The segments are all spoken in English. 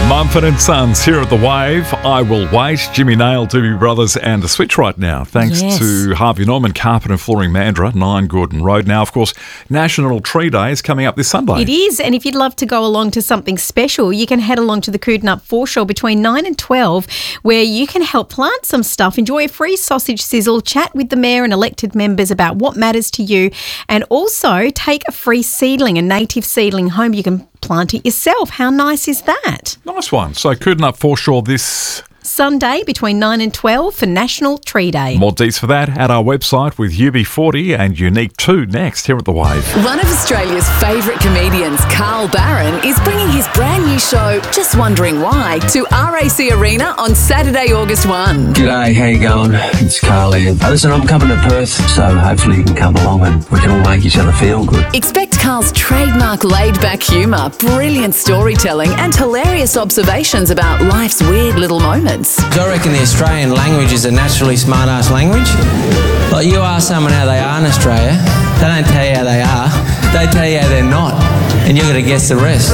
Mumford & Sons here at The Wave. I Will Wait. Jimmy Nail, Doobie Brothers and The Switch right now. Thanks to Harvey Norman Carpet and Flooring Mandurah, 9 Gordon Road. Now, of course, National Tree Day is coming up this Sunday. It is, and if you'd love to go along to something special, you can head along to the Coodnup Foreshore between 9 and 12, where you can help plant some stuff, enjoy a free sausage sizzle, chat with the Mayor and elected members about what matters to you, and also take a free seedling, a native seedling home. You can plant it yourself. How nice is that? Nice one. So Coodnup Foreshore this Sunday between 9 and 12 for National Tree Day. More deets for that at our website with UB40 and Unique 2 next here at The Wave. One of Australia's favourite comedians, Carl Barron, is bringing his brand new show, Just Wondering Why, to RAC Arena on Saturday, August 1. G'day, how you going? It's Carl here. Listen, I'm coming to Perth, so hopefully you can come along and we can all make each other feel good. Expect Carl's trademark laid-back humour, brilliant storytelling and hilarious observations about life's weird little moments. I reckon the Australian language is a naturally smart-ass language. Like, you ask someone how they are in Australia, they don't tell you how they are, they tell you how they're not, and you've got to guess the rest.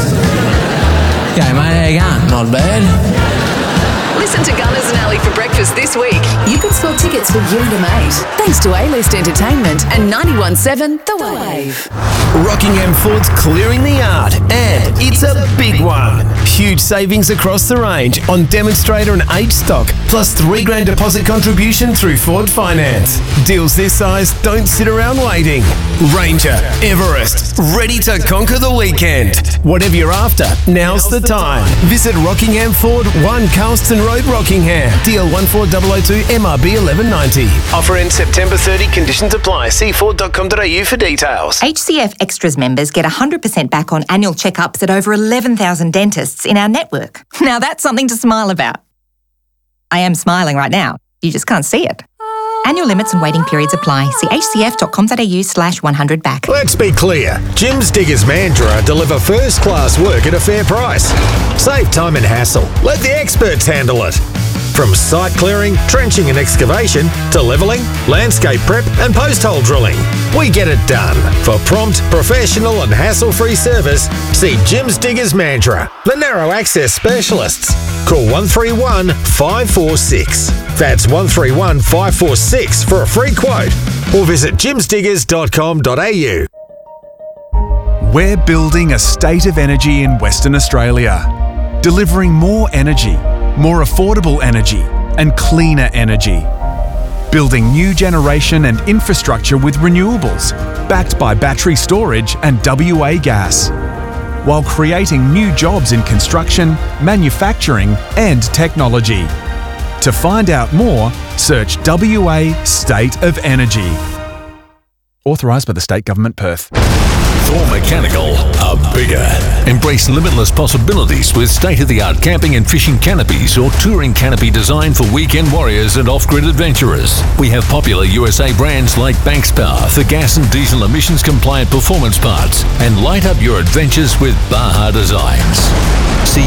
Okay, mate, how you going? Not bad. Listen to Gunners and Ali for breakfast this week. You can score tickets for you and a mate, thanks to A-List Entertainment and 91.7 The Wave. Rockingham Ford's clearing the yard, and it's a big one. Huge savings across the range on demonstrator and H stock, plus $3,000 deposit contribution through Ford Finance. Deals this size don't sit around waiting. Ranger, Everest, ready to conquer the weekend. Whatever you're after, now's the time. Visit Rockingham Ford, 1 Carlston Road, Rockingham. DL 14002 MRB 1190. Offer ends September 30. Conditions apply. See Ford.com.au for details. HCF Extras members get 100% back on annual checkups at over 11,000 dentists in our network. Now that's something to smile about. I am smiling right now. You just can't see it. Annual limits and waiting periods apply. See hcf.com.au/100back. Let's be clear. Jim's Diggers Mandurah deliver first-class work at a fair price. Save time and hassle. Let the experts handle it. From site clearing, trenching and excavation, to levelling, landscape prep and post-hole drilling. We get it done. For prompt, professional and hassle-free service, see Jim's Diggers Mandurah, the narrow access specialists. Call 131 546. That's 131 546 for a free quote. Or visit jimsdiggers.com.au. We're building a state of energy in Western Australia, delivering more energy, more affordable energy and cleaner energy. Building new generation and infrastructure with renewables, backed by battery storage and WA gas, while creating new jobs in construction, manufacturing and technology. To find out more, search WA State of Energy. Authorised by the State Government, Perth. Thor Mechanical are bigger. Embrace limitless possibilities with state-of-the-art camping and fishing canopies or touring canopy designed for weekend warriors and off-grid adventurers. We have popular USA brands like Banks Power for gas and diesel emissions compliant performance parts, and light up your adventures with Baja Designs. See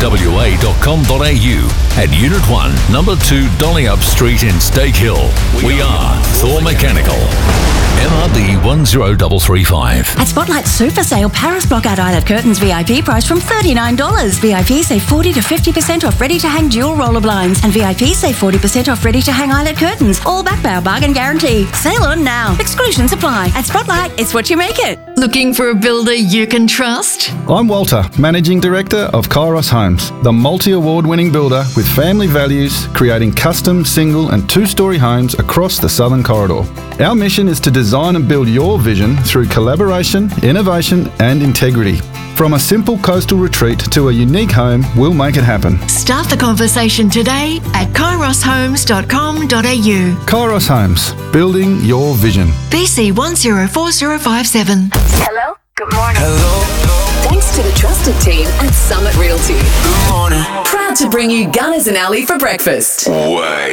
tmwa.com.au at Unit 1, Number 2 Dollyup Street in Stake Hill. We are Thor Mechanical. MRB 10335. At Spotlight Super Sale, Paris Blockout Eyelet Curtains VIP price from $39. VIP save 40 to 50% off ready-to-hang dual roller blinds, and VIP save 40% off ready-to-hang eyelet curtains. All backed by our bargain guarantee. Sale on now. Exclusions apply. At Spotlight, it's what you make it. Looking for a builder you can trust? I'm Walter, Managing Director of Kairos Homes, the multi-award-winning builder with family values, creating custom, single and two-storey homes across the Southern Corridor. Our mission is to design and build your vision through collaboration, innovation and integrity. From a simple coastal retreat to a unique home, we'll make it happen. Start the conversation today at kairoshomes.com.au. Kairos Homes, building your vision. BC 104057. Hello? Good morning. Hello. Thanks to the trusted team at Summit Realty. Good morning. Proud to bring you Gunners and Ali for breakfast. Wait.